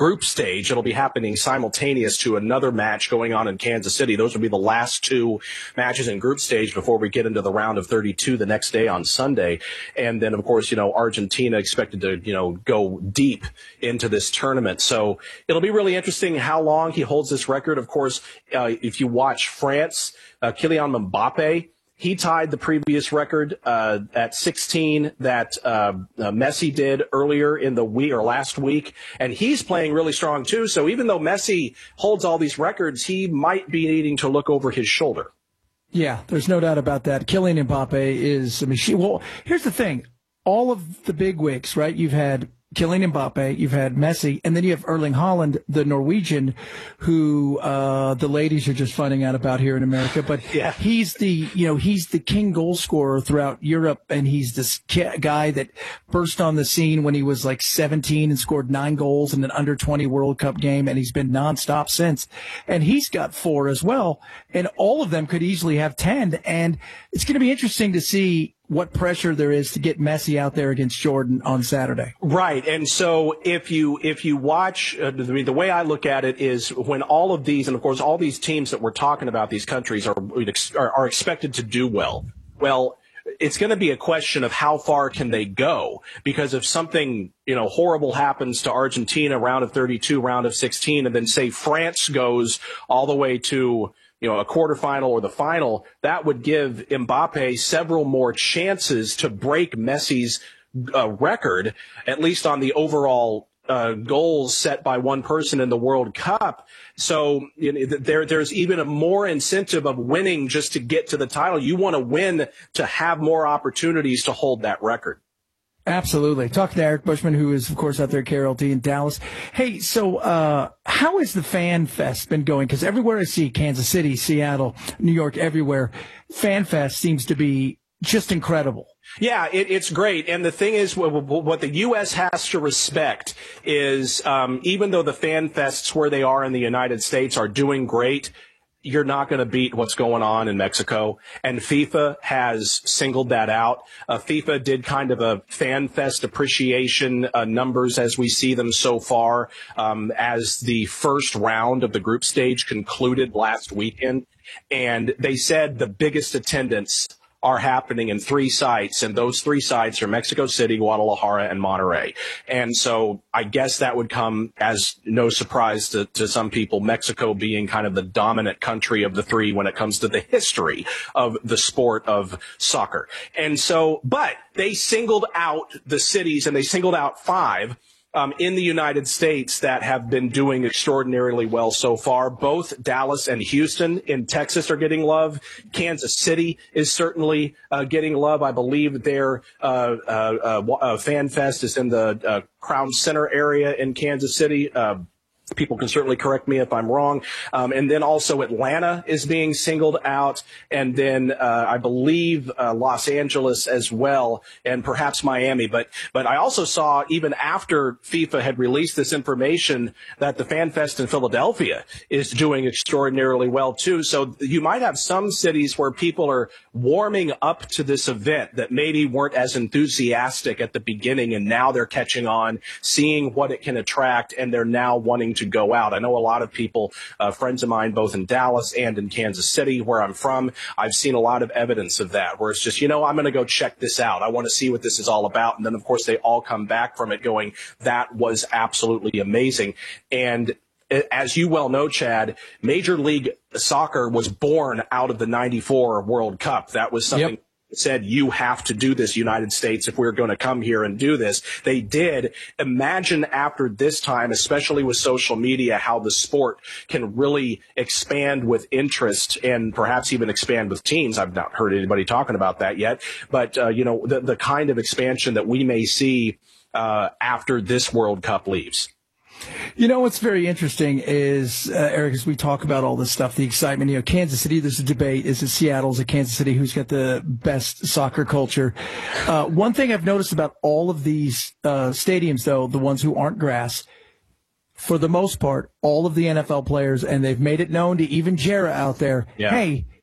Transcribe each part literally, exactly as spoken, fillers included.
group stage. It'll be happening simultaneous to another match going on in Kansas City. Those will be the last two matches in group stage before we get into the round of thirty-two the next day on Sunday. And then, of course, you know, Argentina expected to, you know, go deep into this tournament. So it'll be really interesting how long he holds this record. Of course, uh, if you watch France, uh, Kylian Mbappe, he tied the previous record uh, at sixteen that uh, uh, Messi did earlier in the week or last week, and he's playing really strong too. So even though Messi holds all these records, he might be needing to look over his shoulder. Yeah, there's no doubt about that. Kylian Mbappe is a machine. Well, here's the thing: all of the big wigs, right? You've had Kylian Mbappe, you've had Messi, and then you have Erling Haaland, the Norwegian, who uh the ladies are just finding out about here in America. But yeah. he's the, you know, he's the king goal scorer throughout Europe, and he's this guy that burst on the scene when he was like seventeen and scored nine goals in an under twenty World Cup game, and he's been nonstop since. And he's got four as well, and all of them could easily have ten. And it's going to be interesting to see what pressure there is to get Messi out there against Jordan on Saturday. Right. And so if you if you watch, uh, the, the way I look at it is when all of these, and of course all these teams that we're talking about, these countries are are, are expected to do well. Well, it's going to be a question of how far can they go, because if something, you know, horrible happens to Argentina, round of thirty-two, round of sixteen, and then say France goes all the way to, you know, a quarterfinal or the final, that would give Mbappe several more chances to break Messi's uh, record, at least on the overall uh, goals set by one person in the World Cup. So you know, there, there's even a more incentive of winning just to get to the title. You want to win to have more opportunities to hold that record. Absolutely. Talking to Eric Bushman, who is, of course, out there at K R L T in Dallas. Hey, so uh how has the Fan Fest been going? Because everywhere I see, Kansas City, Seattle, New York, everywhere, Fan Fest seems to be just incredible. Yeah, it, it's great. And the thing is, what, what the U S has to respect is um even though the Fan Fests where they are in the United States are doing great, you're not going to beat what's going on in Mexico. And FIFA has singled that out. Uh, FIFA did kind of a Fan Fest appreciation uh, numbers as we see them so far, um, as the first round of the group stage concluded last weekend. And they said the biggest attendance are happening in three sites, and those three sites are Mexico City, Guadalajara, and Monterrey. And so I guess that would come as no surprise to, to some people, Mexico being kind of the dominant country of the three when it comes to the history of the sport of soccer. And so, but they singled out the cities, and they singled out five Um, in the United States that have been doing extraordinarily well so far. Both Dallas and Houston in Texas are getting love. Kansas City is certainly uh, getting love. I believe their uh, uh, uh, Fan Fest is in the uh, Crown Center area in Kansas City. Uh, People can certainly correct me if I'm wrong. Um, and then also Atlanta is being singled out. And then uh, I believe uh, Los Angeles as well, and perhaps Miami. But but I also saw, even after FIFA had released this information, that the Fan Fest in Philadelphia is doing extraordinarily well, too. So you might have some cities where people are warming up to this event that maybe weren't as enthusiastic at the beginning, and now they're catching on, seeing what it can attract, and they're now wanting to go out. I know a lot of people, uh, friends of mine, both in Dallas and in Kansas City, where I'm from, I've seen a lot of evidence of that, where it's just, you know, I'm going to go check this out. I want to see what this is all about. And then, of course, they all come back from it going, that was absolutely amazing. And as you well know, Chad, Major League Soccer was born out of the ninety-four World Cup. That was something. Yep. Said, you have to do this, United States, if we're going to come here and do this. They did. Imagine after this time, especially with social media, how the sport can really expand with interest and perhaps even expand with teams. I've not heard anybody talking about that yet. But, uh, you know, the, the kind of expansion that we may see uh, after this World Cup leaves. You know, what's very interesting is, uh, Eric, as we talk about all this stuff, the excitement, you know, Kansas City, there's a debate. Is it Seattle? Is it Kansas City? Who's got the best soccer culture? Uh, one thing I've noticed about all of these uh, stadiums, though, the ones who aren't grass, for the most part, all of the N F L players, and they've made it known to even Jera out there, yeah. Hey,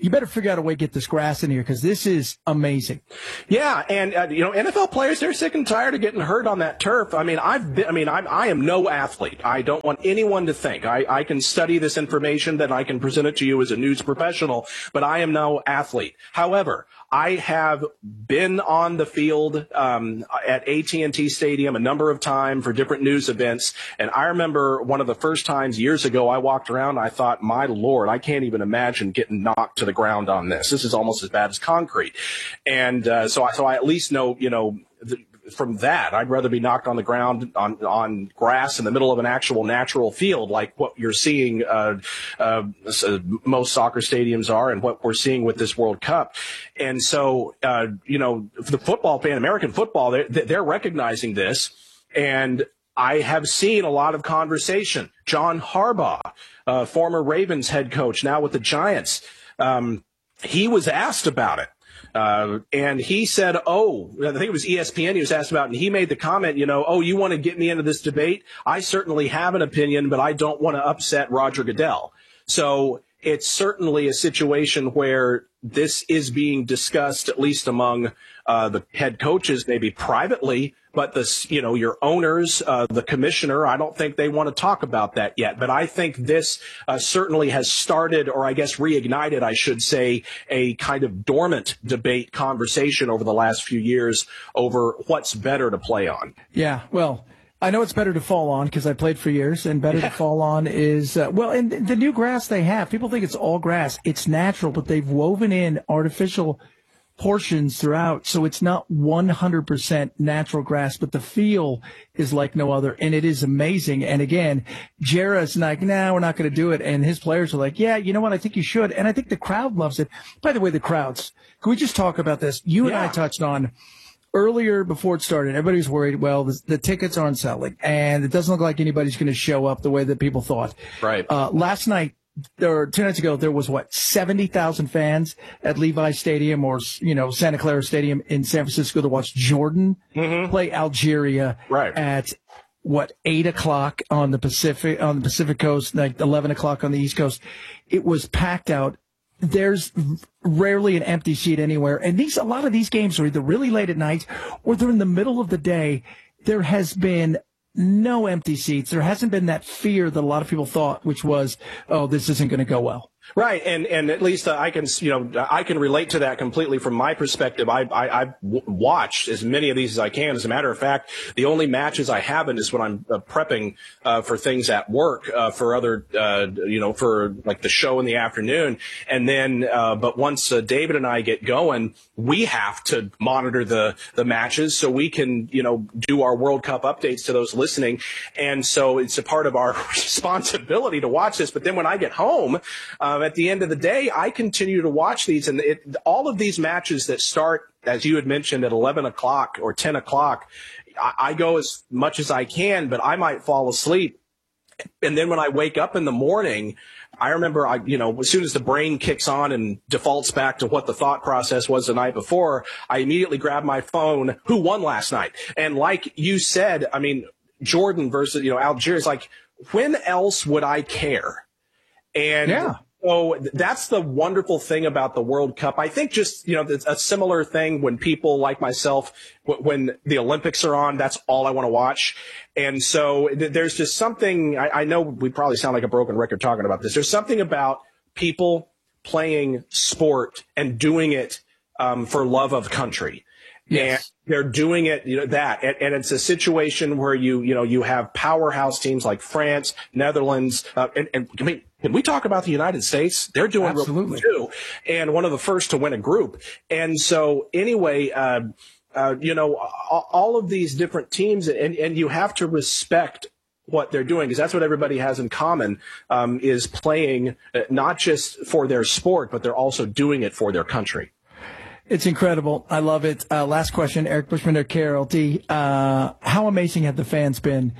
you better figure out a way to get this grass in here because this is amazing. Yeah, and uh, you know, N F L players, they're sick and tired of getting hurt on that turf. I mean, I've been, I mean, I'm, I am no athlete. I don't want anyone to think I, I can study this information, that I can present it to you as a news professional, but I am no athlete. However, I have been on the field um, at A T and T Stadium a number of times for different news events, and I remember one of the first times years ago I walked around, I thought, my Lord, I can't even imagine getting knocked to the ground on this. This is almost as bad as concrete. And uh, so, I, so I at least know, you know, the, from that, I'd rather be knocked on the ground on, on grass in the middle of an actual natural field, like what you're seeing uh, uh, most soccer stadiums are, and what we're seeing with this World Cup. And so, uh, you know, for the football fan, American football, they're, they're recognizing this. And I have seen a lot of conversation. John Harbaugh, uh, former Ravens head coach, now with the Giants, um, he was asked about it. Uh, and he said, oh, I think it was E S P N he was asked about, and he made the comment, you know, oh, you want to get me into this debate? I certainly have an opinion, but I don't want to upset Roger Goodell. So it's certainly a situation where this is being discussed, at least among uh, the head coaches, maybe privately, but this, you know, your owners, uh, the commissioner, I don't think they want to talk about that yet. But I think this uh, certainly has started, or I guess reignited, I should say, a kind of dormant debate conversation over the last few years over what's better to play on. Yeah, well, I know it's better to fall on because I played for years, and better yeah. to fall on is, uh, well, and the new grass they have, people think it's all grass. It's natural, but they've woven in artificial portions throughout, so it's not one hundred percent natural grass, but the feel is like no other, and it is amazing. And again, Jarrett's like, nah, we're not going to do it, and his players are like, yeah, you know what, I think you should, and I think the crowd loves it. By the way, the crowds, can we just talk about this? You and yeah. I touched on earlier before it started, everybody was worried, well, the, the tickets aren't selling, and it doesn't look like anybody's going to show up the way that people thought. Right. Uh, last night, or two nights ago, there was, what, seventy thousand fans at Levi Stadium or, you know, Santa Clara Stadium in San Francisco to watch Jordan mm-hmm. play Algeria right. at, what, eight o'clock on the Pacific, on the Pacific Coast, like eleven o'clock on the East Coast. It was packed out. There's rarely an empty seat anywhere. And these, a lot of these games are either really late at night or they're in the middle of the day. There has been no empty seats. There hasn't been that fear that a lot of people thought, which was, oh, this isn't going to go well. Right, and and at least uh, I can, you know, I can relate to that completely from my perspective. I, I I've w- watched as many of these as I can. As a matter of fact, the only matches I haven't is when I'm uh, prepping uh, for things at work, uh, for other, uh, you know, for like the show in the afternoon. And then, uh, but once uh, David and I get going, we have to monitor the the matches so we can, you know, do our World Cup updates to those listening. And so it's a part of our responsibility to watch this. But then when I get home, uh, at the end of the day, I continue to watch these, and it, all of these matches that start, as you had mentioned, at eleven o'clock or ten o'clock, I, I go as much as I can, but I might fall asleep. And then when I wake up in the morning, I remember, I, you know, as soon as the brain kicks on and defaults back to what the thought process was the night before, I immediately grab my phone. Who won last night? And like you said, I mean, Jordan versus, you know, Algeria is like, when else would I care? And yeah. So that's the wonderful thing about the World Cup. I think just, you know, it's a similar thing when people like myself, when the Olympics are on, that's all I want to watch. And so there's just something, I, I know we probably sound like a broken record talking about this. There's something about people playing sport and doing it um, for love of country. Yes. And they're doing it, you know, that, and, and it's a situation where you, you know, you have powerhouse teams like France, Netherlands, uh, and, and I mean, can we talk about the United States? They're doing Absolutely. real too, and one of the first to win a group. And so anyway, uh, uh, you know, all of these different teams, and, and you have to respect what they're doing, because that's what everybody has in common, um, is playing uh, not just for their sport, but they're also doing it for their country. It's incredible. I love it. Uh, last question, Eric Bushman or K R L T. Uh, how amazing have the fans been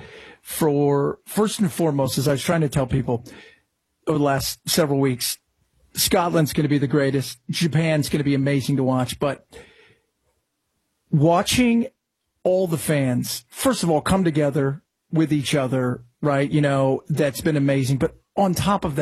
for, first and foremost, as I was trying to tell people over the last several weeks, Scotland's going to be the greatest. Japan's going to be amazing to watch. But watching all the fans, first of all, come together with each other, right? You know, that's been amazing. But on top of that,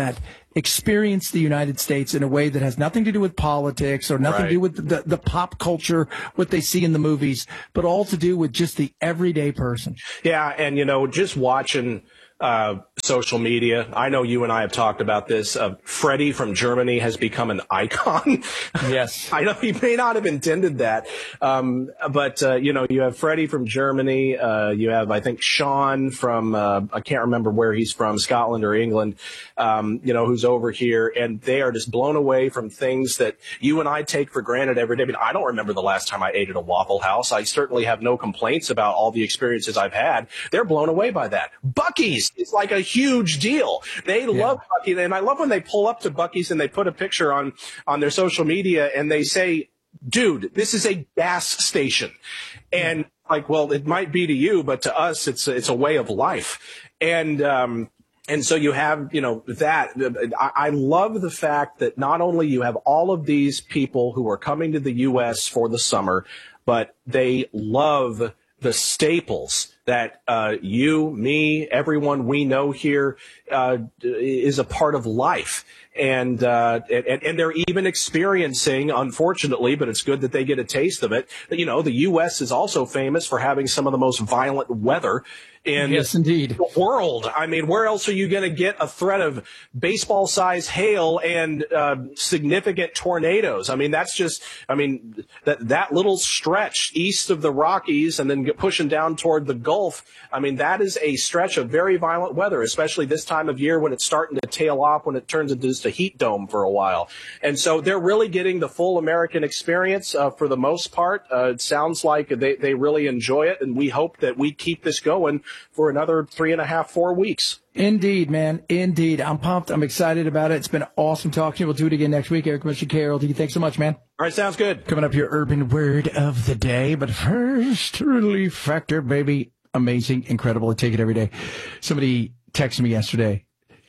experience the United States in a way that has nothing to do with politics or nothing Right. to do with the, the pop culture, what they see in the movies, but all to do with just the everyday person. Yeah, and you know, just watching uh, social media, I know you and I have talked about this. Uh, Freddie from Germany has become an icon. Yes. I know he may not have intended that, um, but uh, you know, you have Freddie from Germany. Uh, you have, I think, Sean from uh, I can't remember where he's from, Scotland or England. Um, you know, who's over here, and they are just blown away from things that you and I take for granted every day. I mean, I don't remember the last time I ate at a Waffle House. I certainly have no complaints about all the experiences I've had. They're blown away by that. Buc-ee's is like a huge deal. They Yeah. love Buc-ee's, and I love when they pull up to Buc-ee's and they put a picture on on their social media and they say, dude, this is a gas station. And like, well, it might be to you, but to us, it's it's a way of life. And um, and so you have, you know, that. I, I love the fact that not only you have all of these people who are coming to the U S for the summer, but they love the staples that uh, you, me, everyone we know here uh, is a part of life. And, uh, and and they're even experiencing, unfortunately, but it's good that they get a taste of it. You know, the U S is also famous for having some of the most violent weather in Yes, indeed. the world. I mean, where else are you going to get a threat of baseball-sized hail and uh, significant tornadoes? I mean, that's just, I mean, that that little stretch east of the Rockies and then get pushing down toward the Gulf. I mean, that is a stretch of very violent weather, especially this time of year when it's starting to tail off, when it turns into just a heat dome for a while. And so they're really getting the full American experience uh, for the most part. Uh, it sounds like they, they really enjoy it, and we hope that we keep this going for another three and a half, four weeks. Indeed, man. Indeed. I'm pumped. I'm excited about it. It's been awesome talking to you. We'll do it again next week. Eric Mitchell, K R L D. Thanks so much, man. All right, sounds good. Coming up, your urban word of the day. But first, Relief Factor, baby. Amazing, incredible. I take it every day. Somebody texted me yesterday,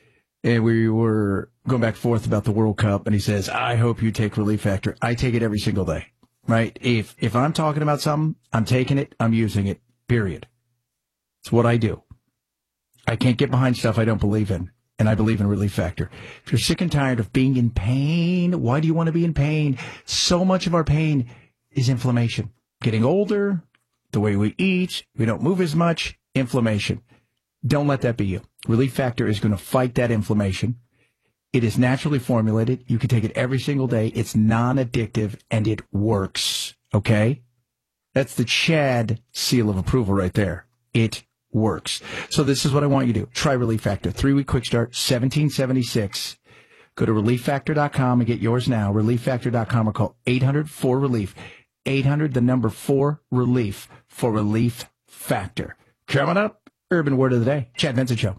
and we were going back and forth about the World Cup, and he says, I hope you take Relief Factor. I take it every single day, right? If if I'm talking about something, I'm taking it, I'm using it, period. It's what I do. I can't get behind stuff I don't believe in, and I believe in Relief Factor. If you're sick and tired of being in pain, why do you want to be in pain? So much of our pain is inflammation. Getting older, the way we eat, we don't move as much, inflammation. Don't let that be you. Relief Factor is going to fight that inflammation. It is naturally formulated. You can take it every single day. It's non-addictive, and it works, okay? That's the Chad seal of approval right there. It works. So this is what I want you to do. Try Relief Factor. Three-week quick start, seventeen seventy-six. Go to relief factor dot com and get yours now. relief factor dot com or call eight hundred four relief. eight hundred, the number four, relief for Relief Factor. Coming up, Urban Word of the Day. Chad Vincent Show.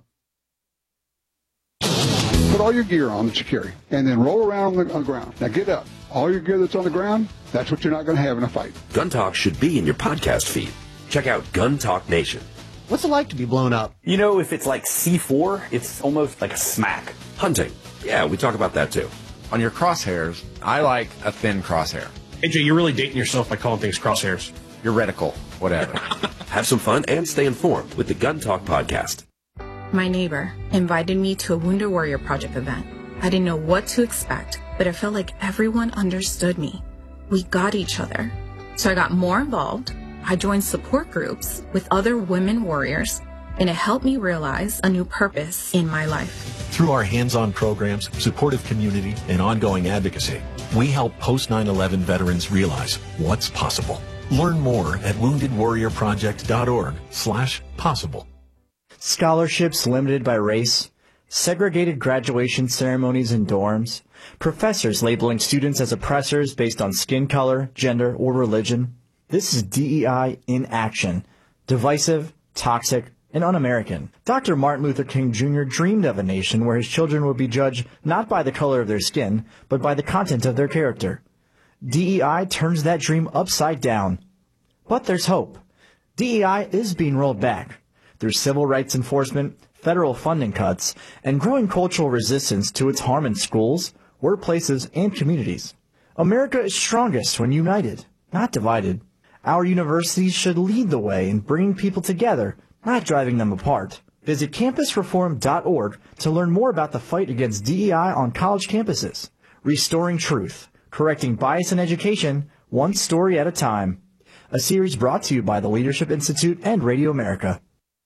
Put all your gear on that you carry, and then roll around on the, on the ground. Now get up. All your gear that's on the ground, that's what you're not going to have in a fight. Gun Talk should be in your podcast feed. Check out Gun Talk Nation. What's it like to be blown up? You know, if it's like C four, it's almost like a smack. Hunting. Yeah, we talk about that too. On your crosshairs, I like a thin crosshair. A J, you're really dating yourself by calling things crosshairs. Your reticle, whatever. Have some fun and stay informed with the Gun Talk podcast. My neighbor invited me to a Wounded Warrior Project event. I didn't know what to expect, but it felt like everyone understood me. We got each other. So I got more involved. I joined support groups with other women warriors, and it helped me realize a new purpose in my life. Through our hands-on programs, supportive community, and ongoing advocacy, we help post nine eleven veterans realize what's possible. Learn more at wounded warrior project dot org slash possible. Scholarships limited by race, segregated graduation ceremonies in dorms, professors labeling students as oppressors based on skin color, gender, or religion. This is D E I in action. Divisive, toxic, and un-American. Doctor Martin Luther King Junior dreamed of a nation where his children would be judged not by the color of their skin, but by the content of their character. D E I turns that dream upside down. But there's hope. D E I is being rolled back through civil rights enforcement, federal funding cuts, and growing cultural resistance to its harm in schools, workplaces, and communities. America is strongest when united, not divided. Our universities should lead the way in bringing people together, not driving them apart. Visit campus reform dot org to learn more about the fight against D E I on college campuses. Restoring Truth, correcting bias in education, one story at a time. A series brought to you by the Leadership Institute and Radio America.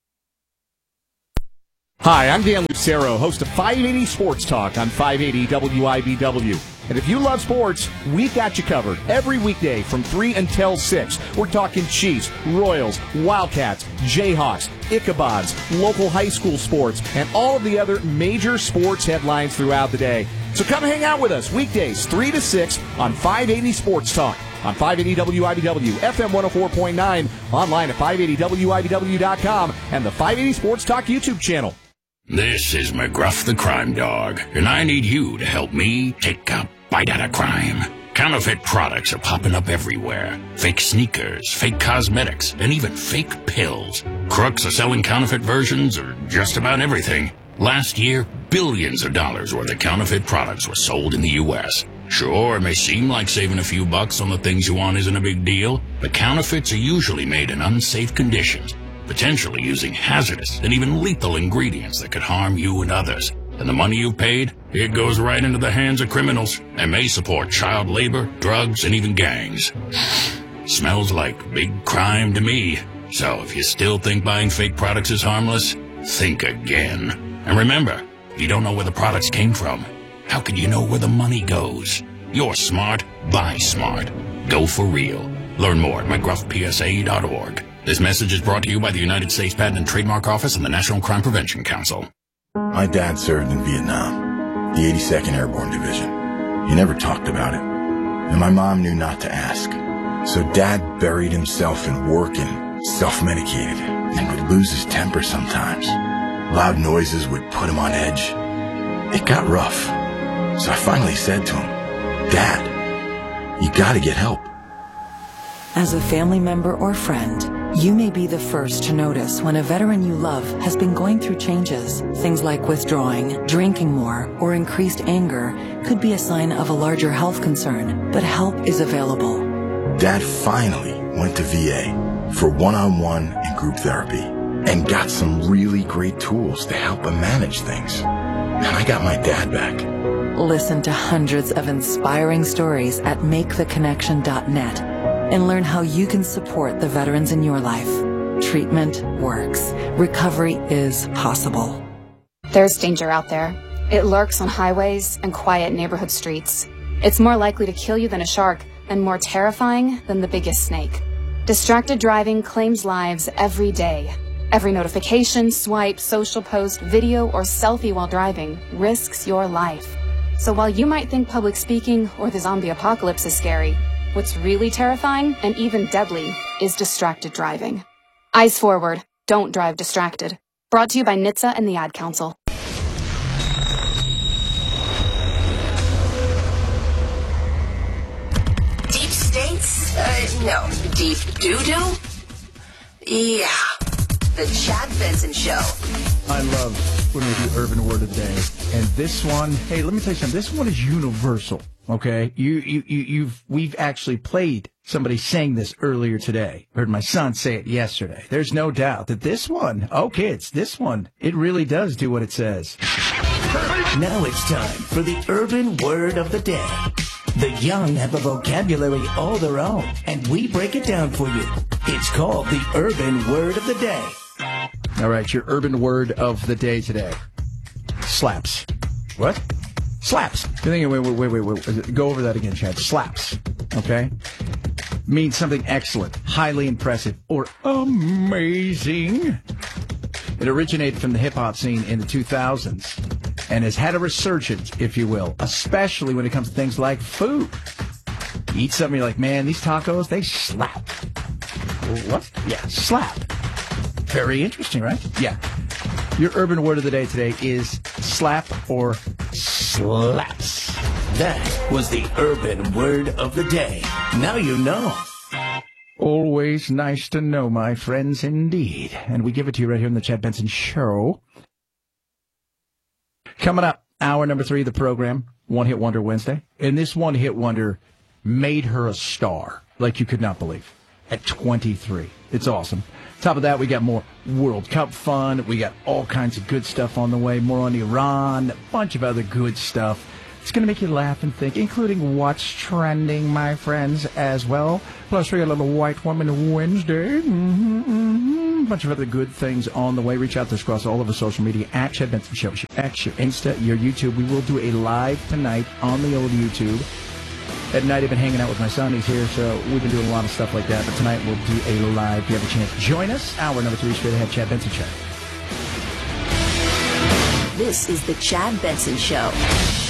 Hi, I'm Dan Lucero, host of five eighty Sports Talk on five eighty W I B W. And if you love sports, we've got you covered every weekday from three until six. We're talking Chiefs, Royals, Wildcats, Jayhawks, Ichabods, local high school sports, and all of the other major sports headlines throughout the day. So come hang out with us weekdays three to six on five eighty Sports Talk on five eighty W I B W, F M one oh four point nine, online at five eighty W I B W dot com, and the five eighty Sports Talk YouTube channel. This is McGruff the Crime Dog, and I need you to help me take a bite out of crime. Counterfeit products are popping up everywhere. Fake sneakers, fake cosmetics, and even fake pills. Crooks are selling counterfeit versions of just about everything. Last year, billions of dollars worth of counterfeit products were sold in the U S Sure, it may seem like saving a few bucks on the things you want isn't a big deal, but counterfeits are usually made in unsafe conditions, potentially using hazardous and even lethal ingredients that could harm you and others. And the money you've paid, it goes right into the hands of criminals and may support child labor, drugs, and even gangs. Smells like big crime to me. So if you still think buying fake products is harmless, think again. And remember, if you don't know where the products came from, how can you know where the money goes? You're smart, buy smart. Go for real. Learn more at McGruff P S A dot org. This message is brought to you by the United States Patent and Trademark Office and the National Crime Prevention Council. My dad served in Vietnam, the eighty-second Airborne Division. He never talked about it, and my mom knew not to ask. So Dad buried himself in work and self-medicated, and would lose his temper sometimes. Loud noises would put him on edge. It got rough, so I finally said to him, Dad, you gotta get help. As a family member or friend, you may be the first to notice when a veteran you love has been going through changes. Things like withdrawing, drinking more, or increased anger could be a sign of a larger health concern, but help is available. Dad finally went to V A for one-on-one and group therapy and got some really great tools to help him manage things. And I got my dad back. Listen to hundreds of inspiring stories at make the connection dot net. And learn how you can support the veterans in your life. Treatment works. Recovery is possible. There's danger out there. It lurks on highways and quiet neighborhood streets. It's more likely to kill you than a shark, and more terrifying than the biggest snake. Distracted driving claims lives every day. Every notification, swipe, social post, video, or selfie while driving risks your life. So while you might think public speaking or the zombie apocalypse is scary, what's really terrifying and even deadly is distracted driving. Eyes forward. Don't drive distracted. Brought to you by N H T S A and the Ad Council. Deep states? Uh, no. Deep doo-doo? Yeah. The Chad Benson Show. I love when we do Urban Word of the Day. And this one, hey, let me tell you something. This one is universal. Okay, you, you, you, you've, we've actually played somebody saying this earlier today. Heard my son say it yesterday. There's no doubt that this one, oh kids, this one, it really does do what it says. Now it's time for the Urban Word of the Day. The young have a vocabulary all their own, and we break it down for you. It's called the Urban Word of the Day. All right, your Urban Word of the Day today. Slaps. What? Slaps. Wait, wait, wait, wait, wait. Go over that again, Chad. Slaps. Okay? Means something excellent, highly impressive, or amazing. It originated from the hip-hop scene in the two thousands and has had a resurgence, if you will, especially when it comes to things like food. You eat something, you're like, man, these tacos, they slap. What? Yeah, slap. Very interesting, right? Yeah. Your Urban Word of the Day today is slap or slaps. That was the Urban Word of the Day. Now you know. Always nice to know, my friends, indeed. And we give it to you right here on the Chad Benson Show. Coming up, hour number three of the program, One Hit Wonder Wednesday. And this One Hit Wonder made her a star like you could not believe. at twenty-three. It's awesome. Top of that, we got more World Cup fun. We got all kinds of good stuff on the way. More on Iran, a bunch of other good stuff. It's going to make you laugh and think, including what's trending, my friends, as well. Plus, we got a little White Woman Wednesday. Mm-hmm, mm-hmm. A bunch of other good things on the way. Reach out to us across all of our social media, at Chad Benson Show, your X, your Insta, your YouTube. We will do a live tonight on the old YouTube. At night, I've been hanging out with my son. He's here, so we've been doing a lot of stuff like that. But tonight, we'll do a live. If you have a chance, join us. Hour number three, straight ahead, Chad Benson Show. This is the Chad Benson Show.